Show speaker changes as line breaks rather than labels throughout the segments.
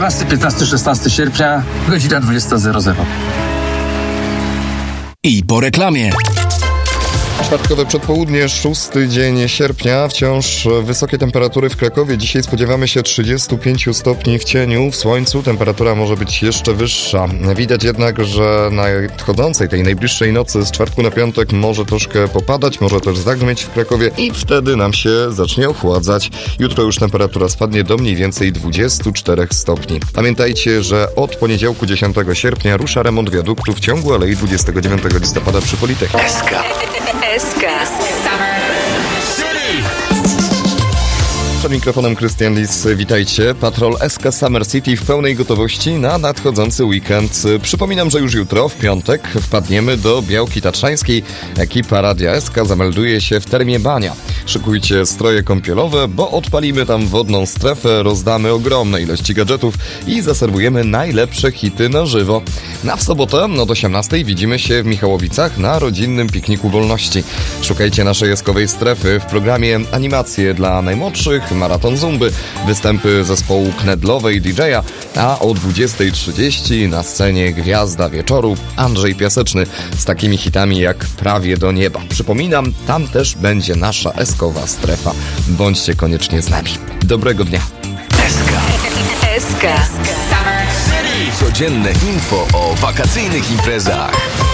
14, 15, 16 sierpnia, godzina 20:00.
I po reklamie.
Czwartkowe przedpołudnie, 6 dzień sierpnia. Wciąż wysokie temperatury w Krakowie. Dzisiaj spodziewamy się 35 stopni w cieniu. W słońcu temperatura może być jeszcze wyższa. Widać jednak, że na nadchodzącej, tej najbliższej nocy z czwartku na piątek może troszkę popadać, może też zagrzmieć w Krakowie i wtedy nam się zacznie ochładzać. Jutro już temperatura spadnie do mniej więcej 24 stopni. Pamiętajcie, że od poniedziałku 10 sierpnia rusza remont wiaduktu w ciągu alei 29 listopada przy Politechnice.
SK Summer City.
Przed mikrofonem Krystian Lis, witajcie. Patrol SK Summer City w pełnej gotowości na nadchodzący weekend. Przypominam, że już jutro, w piątek, wpadniemy do Białki Tatrzańskiej. Ekipa Radia SK zamelduje się w Termie Bania. Szykujcie stroje kąpielowe, bo odpalimy tam wodną strefę, rozdamy ogromne ilości gadżetów i zaserwujemy najlepsze hity na żywo. W sobotę od 18:00 widzimy się w Michałowicach na rodzinnym pikniku wolności. Szukajcie naszej eskowej strefy w programie animacje dla najmłodszych, maraton zumby, występy zespołu knedlowej DJ-a, a o 20:30 na scenie gwiazda wieczoru Andrzej Piaseczny z takimi hitami jak Prawie do nieba. Przypominam, tam też będzie nasza eskowa strefa. Bądźcie koniecznie z nami. Dobrego dnia.
SK Summer City.
Codzienne info o wakacyjnych imprezach.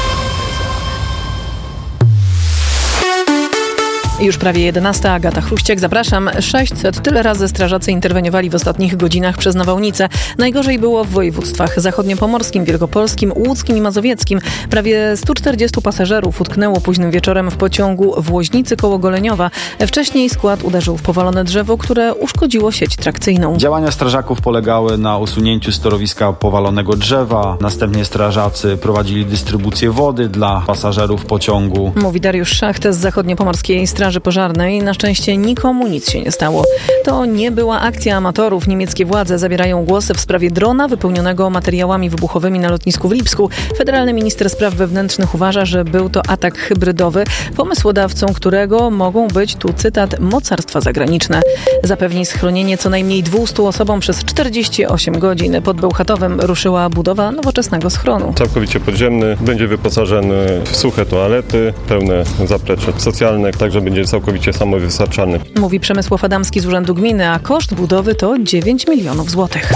Już prawie 11, Agata Chruściek, zapraszam. 600, tyle razy strażacy interweniowali w ostatnich godzinach przez nawałnicę. Najgorzej było w województwach zachodniopomorskim, wielkopolskim, łódzkim i mazowieckim. Prawie 140 pasażerów utknęło późnym wieczorem w pociągu w Łoźnicy koło Goleniowa. Wcześniej skład uderzył w powalone drzewo, które uszkodziło sieć trakcyjną.
Działania strażaków polegały na usunięciu z torowiska powalonego drzewa. Następnie strażacy prowadzili dystrybucję wody dla pasażerów pociągu.
Mówi Dariusz Szacht z zachodniopomorskiej Straży Pożarnej. Na szczęście nikomu nic się nie stało. To nie była akcja amatorów. Niemieckie władze zabierają głosy w sprawie drona wypełnionego materiałami wybuchowymi na lotnisku w Lipsku. Federalny minister spraw wewnętrznych uważa, że był to atak hybrydowy, pomysłodawcą którego mogą być, tu cytat, mocarstwa zagraniczne. Zapewni schronienie co najmniej 200 osobom przez 48 godzin. Pod Bełchatowem ruszyła budowa nowoczesnego schronu.
Całkowicie podziemny, będzie wyposażony w suche toalety, pełne zaplecze socjalne, także będzie całkowicie samowystarczalny.
Mówi Przemysław Adamski z Urzędu Gminy, a koszt budowy to 9 milionów złotych.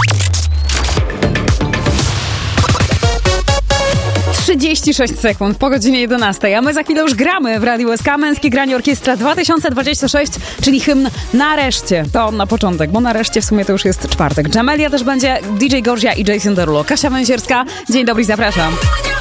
36 sekund po godzinie 11, a my za chwilę już gramy w Radiu SK. Męskie Granie Orkiestra 2026, czyli hymn Nareszcie. To na początek, bo nareszcie w sumie to już jest czwartek. Jamelia też będzie, DJ Gorzia i Jason Derulo. Kasia Węsierska, dzień dobry, zapraszam.